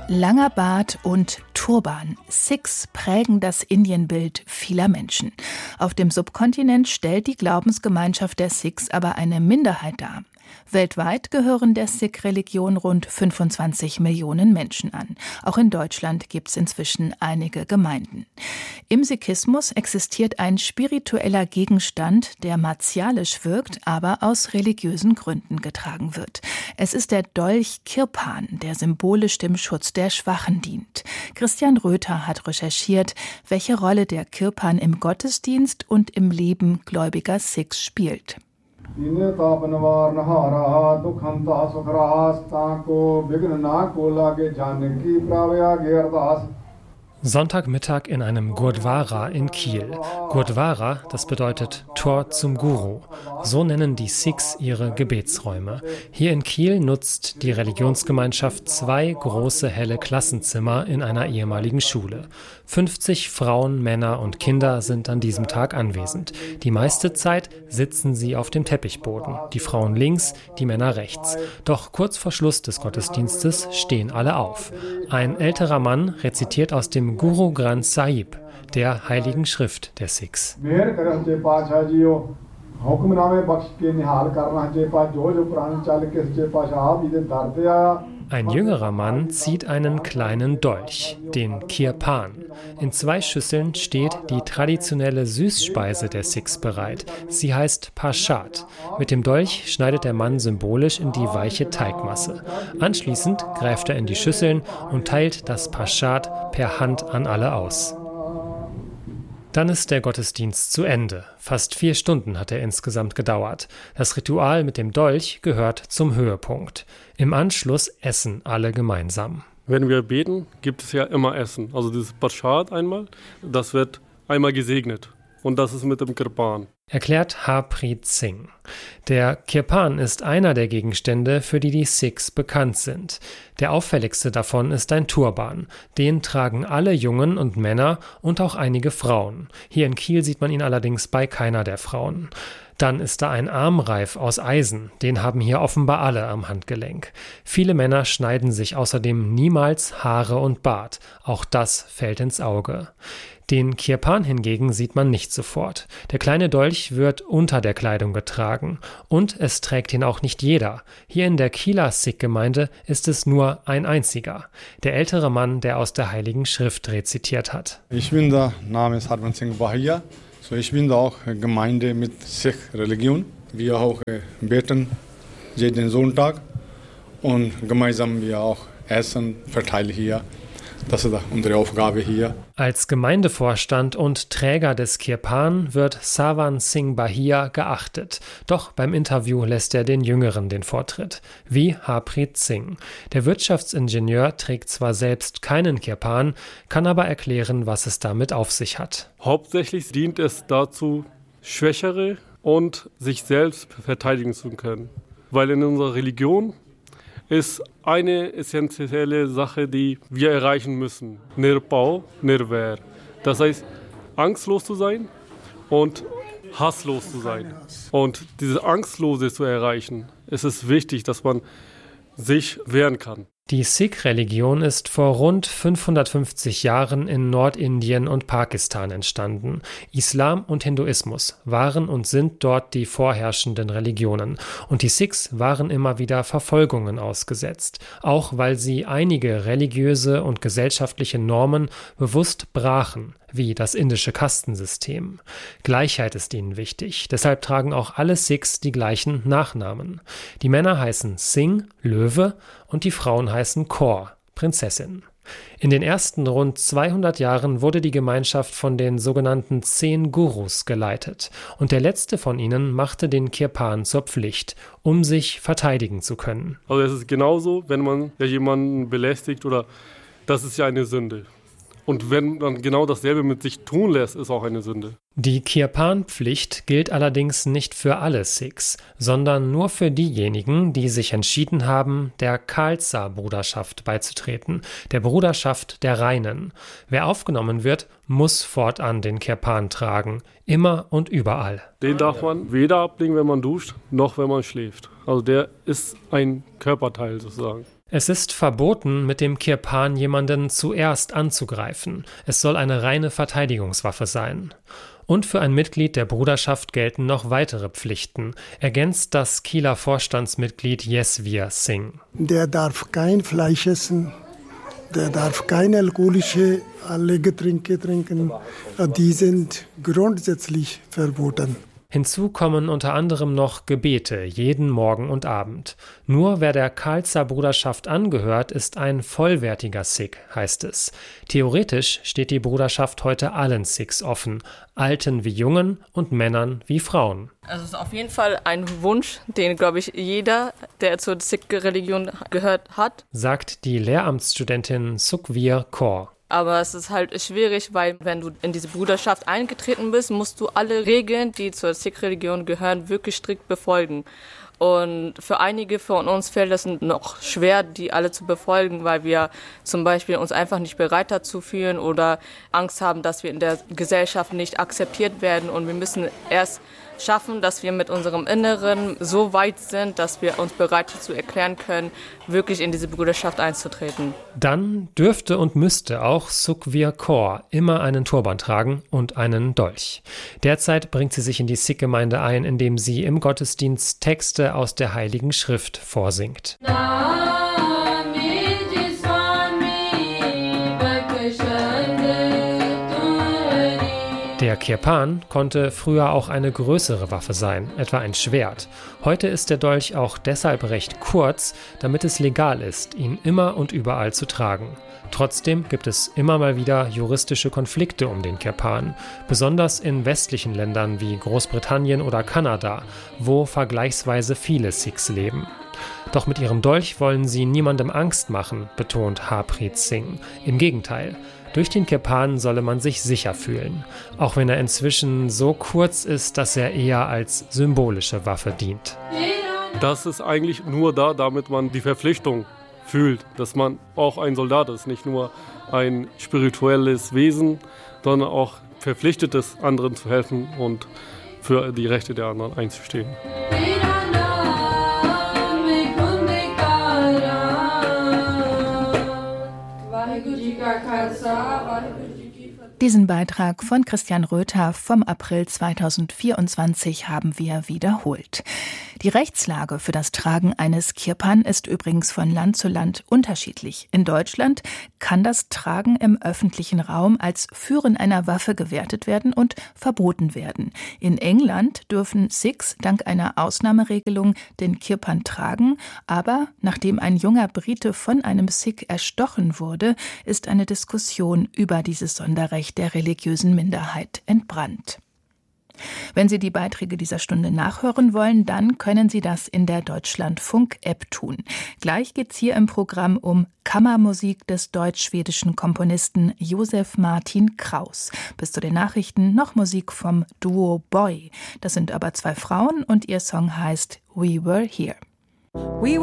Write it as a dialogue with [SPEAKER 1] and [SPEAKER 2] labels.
[SPEAKER 1] Langer Bart und Turban. Sikhs prägen das Indienbild vieler Menschen. Auf dem Subkontinent stellt die Glaubensgemeinschaft der Sikhs aber eine Minderheit dar. Weltweit gehören der Sikh-Religion rund 25 Millionen Menschen an. Auch in Deutschland gibt es inzwischen einige Gemeinden. Im Sikhismus existiert ein spiritueller Gegenstand, der martialisch wirkt, aber aus religiösen Gründen getragen wird. Es ist der Dolch Kirpan, der symbolisch dem Schutz der Schwachen dient. Christian Röther hat recherchiert, welche Rolle der Kirpan im Gottesdienst und im Leben gläubiger Sikhs spielt.
[SPEAKER 2] Sonntagmittag in einem Gurdwara in Kiel. Gurdwara, das bedeutet Tor zum Guru. So nennen die Sikhs ihre Gebetsräume. Hier in Kiel nutzt die Religionsgemeinschaft 2 große helle Klassenzimmer in einer ehemaligen Schule. 50 Frauen, Männer und Kinder sind an diesem Tag anwesend. Die meiste Zeit sitzen sie auf dem Teppichboden. Die Frauen links, die Männer rechts. Doch kurz vor Schluss des Gottesdienstes stehen alle auf. Ein älterer Mann rezitiert aus dem Guru Granth Sahib, der Heiligen Schrift der Sikhs. Ein jüngerer Mann zieht einen kleinen Dolch, den Kirpan. In 2 Schüsseln steht die traditionelle Süßspeise der Sikhs bereit. Sie heißt Prasad. Mit dem Dolch schneidet der Mann symbolisch in die weiche Teigmasse. Anschließend greift er in die Schüsseln und teilt das Prasad per Hand an alle aus. Dann ist der Gottesdienst zu Ende. Fast 4 Stunden hat er insgesamt gedauert. Das Ritual mit dem Dolch gehört zum Höhepunkt. Im Anschluss essen alle gemeinsam.
[SPEAKER 3] Wenn wir beten, gibt es ja immer Essen. Also dieses Prasad einmal, das wird einmal gesegnet. Und das ist mit dem Kirpan.
[SPEAKER 2] Erklärt Harpreet Singh. Der Kirpan ist einer der Gegenstände, für die die Sikhs bekannt sind. Der auffälligste davon ist ein Turban. Den tragen alle Jungen und Männer und auch einige Frauen. Hier in Kiel sieht man ihn allerdings bei keiner der Frauen. Dann ist da ein Armreif aus Eisen, den haben hier offenbar alle am Handgelenk. Viele Männer schneiden sich außerdem niemals Haare und Bart. Auch das fällt ins Auge. Den Kirpan hingegen sieht man nicht sofort. Der kleine Dolch wird unter der Kleidung getragen. Und es trägt ihn auch nicht jeder. Hier in der Kieler Sikh-Gemeinde ist es nur ein einziger. Der ältere Mann, der aus der Heiligen Schrift rezitiert hat.
[SPEAKER 4] Ich bin der Name ist Harman Singh Bahia. So, ich bin da auch Gemeinde mit Sikh-Religion. Wir auch beten jeden Sonntag und gemeinsam wir auch Essen verteilen hier. Das ist unsere Aufgabe hier.
[SPEAKER 2] Als Gemeindevorstand und Träger des Kirpan wird Sawan Singh Bahia geachtet. Doch beim Interview lässt er den Jüngeren den Vortritt. Wie Harpreet Singh. Der Wirtschaftsingenieur trägt zwar selbst keinen Kirpan, kann aber erklären, was es damit auf sich hat.
[SPEAKER 3] Hauptsächlich dient es dazu, Schwächere und sich selbst verteidigen zu können. Weil in unserer Religion ist eine essentielle Sache, die wir erreichen müssen. Nirpau, Nirvair. Das heißt, angstlos zu sein und hasslos zu sein. Und diese Angstlose zu erreichen, ist es wichtig, dass man sich wehren kann.
[SPEAKER 2] Die Sikh-Religion ist vor rund 550 Jahren in Nordindien und Pakistan entstanden. Islam und Hinduismus waren und sind dort die vorherrschenden Religionen. Und die Sikhs waren immer wieder Verfolgungen ausgesetzt, auch weil sie einige religiöse und gesellschaftliche Normen bewusst brachen, wie das indische Kastensystem. Gleichheit ist ihnen wichtig, deshalb tragen auch alle Sikhs die gleichen Nachnamen. Die Männer heißen Singh, Löwe, und die Frauen heißen Kaur, Prinzessin. In den ersten rund 200 Jahren wurde die Gemeinschaft von den sogenannten 10 Gurus geleitet. Und der letzte von ihnen machte den Kirpan zur Pflicht, um sich verteidigen zu können.
[SPEAKER 3] Also es ist genauso, wenn man jemanden belästigt, oder das ist ja eine Sünde. Und wenn man genau dasselbe mit sich tun lässt, ist auch eine Sünde.
[SPEAKER 2] Die Kirpan-Pflicht gilt allerdings nicht für alle Sikhs, sondern nur für diejenigen, die sich entschieden haben, der Khalsa-Bruderschaft beizutreten, der Bruderschaft der Reinen. Wer aufgenommen wird, muss fortan den Kirpan tragen, immer und überall.
[SPEAKER 3] Den darf man weder ablegen, wenn man duscht, noch wenn man schläft. Also der ist ein Körperteil sozusagen.
[SPEAKER 2] Es ist verboten, mit dem Kirpan jemanden zuerst anzugreifen. Es soll eine reine Verteidigungswaffe sein. Und für ein Mitglied der Bruderschaft gelten noch weitere Pflichten, ergänzt das Kieler Vorstandsmitglied Yesvir Singh.
[SPEAKER 5] Der darf kein Fleisch essen, der darf keine alkoholische Getränke trinken. Die sind grundsätzlich verboten.
[SPEAKER 2] Hinzu kommen unter anderem noch Gebete jeden Morgen und Abend. Nur wer der Khalsa Bruderschaft angehört, ist ein vollwertiger Sikh, heißt es. Theoretisch steht die Bruderschaft heute allen Sikhs offen, Alten wie Jungen und Männern wie Frauen.
[SPEAKER 6] Also es ist auf jeden Fall ein Wunsch, den, glaube ich, jeder, der zur Sikh-Religion gehört hat,
[SPEAKER 2] sagt die Lehramtsstudentin Sukhvir Kaur.
[SPEAKER 6] Aber es ist halt schwierig, weil wenn du in diese Bruderschaft eingetreten bist, musst du alle Regeln, die zur Sikh-Religion gehören, wirklich strikt befolgen. Und für einige von uns fällt es noch schwer, die alle zu befolgen, weil wir zum Beispiel uns einfach nicht bereit dazu fühlen oder Angst haben, dass wir in der Gesellschaft nicht akzeptiert werden. Und wir müssen erst schaffen, dass wir mit unserem Inneren so weit sind, dass wir uns bereit dazu erklären können, wirklich in diese Bruderschaft einzutreten.
[SPEAKER 2] Dann dürfte und müsste auch Sukhvir Kaur immer einen Turban tragen und einen Dolch. Derzeit bringt sie sich in die Sikh-Gemeinde ein, indem sie im Gottesdienst Texte aus der Heiligen Schrift vorsingt. Der Kirpan konnte früher auch eine größere Waffe sein, etwa ein Schwert. Heute ist der Dolch auch deshalb recht kurz, damit es legal ist, ihn immer und überall zu tragen. Trotzdem gibt es immer mal wieder juristische Konflikte um den Kirpan, besonders in westlichen Ländern wie Großbritannien oder Kanada, wo vergleichsweise viele Sikhs leben. Doch mit ihrem Dolch wollen sie niemandem Angst machen, betont Harpreet Singh. Im Gegenteil. Durch den Kirpan solle man sich sicher fühlen, auch wenn er inzwischen so kurz ist, dass er eher als symbolische Waffe dient.
[SPEAKER 3] Das ist eigentlich nur da, damit man die Verpflichtung fühlt, dass man auch ein Soldat ist, nicht nur ein spirituelles Wesen, sondern auch verpflichtet ist, anderen zu helfen und für die Rechte der anderen einzustehen.
[SPEAKER 1] Diesen Beitrag von Christian Röther vom April 2024 haben wir wiederholt. Die Rechtslage für das Tragen eines Kirpan ist übrigens von Land zu Land unterschiedlich. In Deutschland kann das Tragen im öffentlichen Raum als Führen einer Waffe gewertet werden und verboten werden. In England dürfen Sikhs dank einer Ausnahmeregelung den Kirpan tragen, aber nachdem ein junger Brite von einem Sikh erstochen wurde, ist eine Diskussion über dieses Sonderrecht der religiösen Minderheit entbrannt. Wenn Sie die Beiträge dieser Stunde nachhören wollen, dann können Sie das in der Deutschlandfunk-App tun. Gleich geht's hier im Programm um Kammermusik des deutsch-schwedischen Komponisten Josef Martin Kraus. Bis zu den Nachrichten noch Musik vom Duo Boy. Das sind aber zwei Frauen und ihr Song heißt We Were Here.